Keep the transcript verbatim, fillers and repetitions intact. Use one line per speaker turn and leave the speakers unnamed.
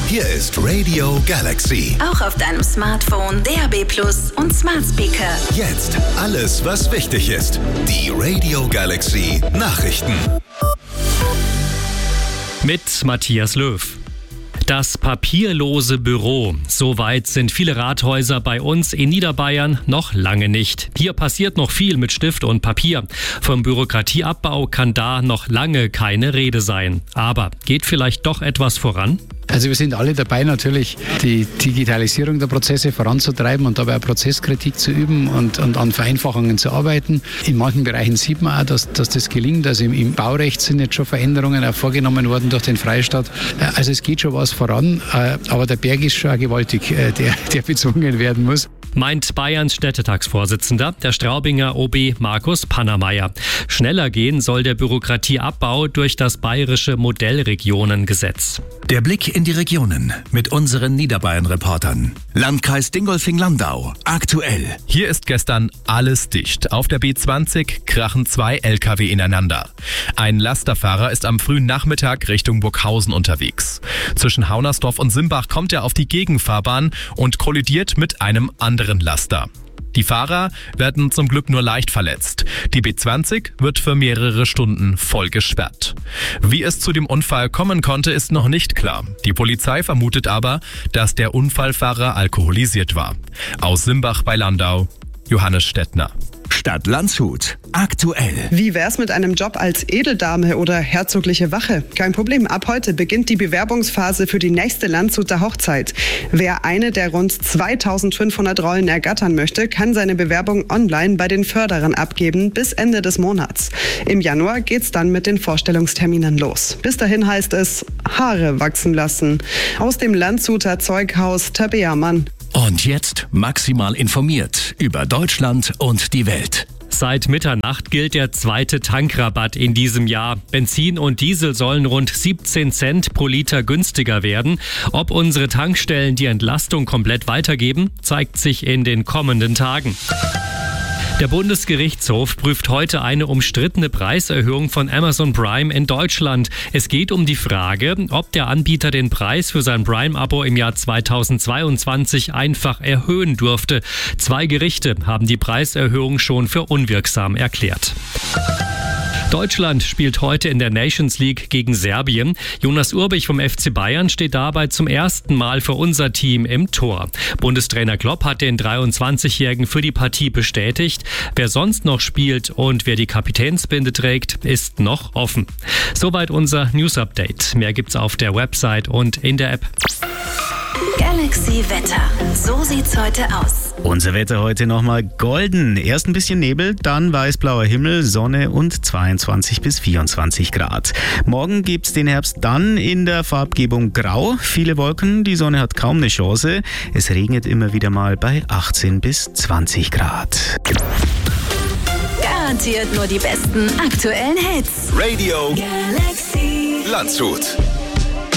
Hier ist Radio Galaxy.
Auch auf deinem Smartphone, D A B Plus und Smart Speaker.
Jetzt alles, was wichtig ist. Die Radio Galaxy Nachrichten.
Mit Matthias Löw. Das papierlose Büro. So weit sind viele Rathäuser bei uns in Niederbayern noch lange nicht. Hier passiert noch viel mit Stift und Papier. Vom Bürokratieabbau kann da noch lange keine Rede sein. Aber geht vielleicht doch etwas voran?
Also wir sind alle dabei, natürlich die Digitalisierung der Prozesse voranzutreiben und dabei auch Prozesskritik zu üben und, und an Vereinfachungen zu arbeiten. In manchen Bereichen sieht man auch, dass, dass das gelingt. Also im, im Baurecht sind jetzt schon Veränderungen auch vorgenommen worden durch den Freistaat. Also es geht schon was voran, aber der Berg ist schon auch gewaltig, der, der bezwungen werden muss.
Meint Bayerns Städtetagsvorsitzender, der Straubinger O B Markus Pannermeier. Schneller gehen soll der Bürokratieabbau durch das bayerische Modellregionengesetz.
Der Blick in die Regionen mit unseren Niederbayern-Reportern. Landkreis Dingolfing-Landau. Aktuell.
Hier ist gestern alles dicht. Auf der B zwanzig krachen zwei L K W ineinander. Ein Lasterfahrer ist am frühen Nachmittag Richtung Burghausen unterwegs. Zwischen Haunersdorf und Simbach kommt er auf die Gegenfahrbahn und kollidiert mit einem anderen Laster. Die Fahrer werden zum Glück nur leicht verletzt. Die B zwanzig wird für mehrere Stunden voll gesperrt. Wie es zu dem Unfall kommen konnte, ist noch nicht klar. Die Polizei vermutet aber, dass der Unfallfahrer alkoholisiert war. Aus Simbach bei Landau, Johannes Stettner.
Stadt Landshut. Aktuell.
Wie wär's mit einem Job als Edeldame oder herzogliche Wache? Kein Problem. Ab heute beginnt die Bewerbungsphase für die nächste Landshuter Hochzeit. Wer eine der rund zweitausendfünfhundert Rollen ergattern möchte, kann seine Bewerbung online bei den Förderern abgeben bis Ende des Monats. Im Januar geht's dann mit den Vorstellungsterminen los. Bis dahin heißt es Haare wachsen lassen. Aus dem Landshuter Zeughaus Tabea Mann.
Und jetzt maximal informiert über Deutschland und die Welt.
Seit Mitternacht gilt der zweite Tankrabatt in diesem Jahr. Benzin und Diesel sollen rund siebzehn Cent pro Liter günstiger werden. Ob unsere Tankstellen die Entlastung komplett weitergeben, zeigt sich in den kommenden Tagen. Der Bundesgerichtshof prüft heute eine umstrittene Preiserhöhung von Amazon Prime in Deutschland. Es geht um die Frage, ob der Anbieter den Preis für sein Prime-Abo im Jahr zweitausendzweiundzwanzig einfach erhöhen durfte. Zwei Gerichte haben die Preiserhöhung schon für unwirksam erklärt. Deutschland spielt heute in der Nations League gegen Serbien. Jonas Urbich vom F C Bayern steht dabei zum ersten Mal für unser Team im Tor. Bundestrainer Klopp hat den dreiundzwanzigjährigen für die Partie bestätigt. Wer sonst noch spielt und wer die Kapitänsbinde trägt, ist noch offen. Soweit unser News-Update. Mehr gibt's auf der Website und in der App.
Galaxy Wetter. So sieht's heute aus.
Unser Wetter heute nochmal golden. Erst ein bisschen Nebel, dann weiß-blauer Himmel, Sonne und zweiundzwanzig bis vierundzwanzig Grad. Morgen gibt's den Herbst dann in der Farbgebung grau. Viele Wolken, die Sonne hat kaum eine Chance. Es regnet immer wieder mal bei achtzehn bis zwanzig Grad.
Garantiert nur die besten aktuellen Hits.
Radio
Galaxy
Landshut.